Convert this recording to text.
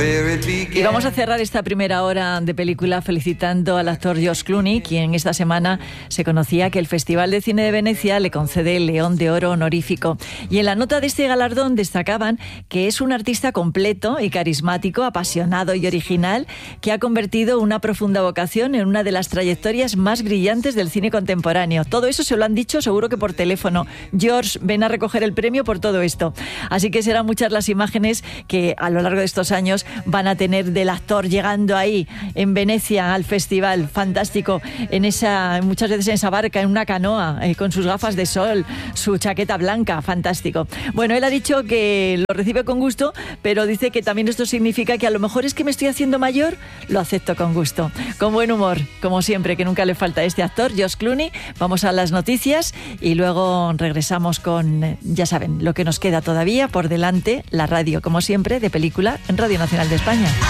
Y vamos a cerrar esta primera hora de película felicitando al actor George Clooney, quien esta semana se conocía que el Festival de Cine de Venecia le concede el León de Oro honorífico. Y en la nota de este galardón destacaban que es un artista completo y carismático, apasionado y original, que ha convertido una profunda vocación en una de las trayectorias más brillantes del cine contemporáneo. Todo eso se lo han dicho seguro que por teléfono. George, ven a recoger el premio por todo esto. Así que serán muchas las imágenes que a lo largo de estos años van a tener del actor llegando ahí en Venecia al festival, fantástico, muchas veces en esa barca, en una canoa, con sus gafas de sol, su chaqueta blanca, fantástico. Bueno, él ha dicho que lo recibe con gusto, pero dice que también esto significa que a lo mejor es que me estoy haciendo mayor, lo acepto con gusto, con buen humor, como siempre, que nunca le falta a este actor, George Clooney. Vamos a las noticias y luego regresamos con, ya saben, lo que nos queda todavía por delante, la radio, como siempre, de película en Radio Nacional de España.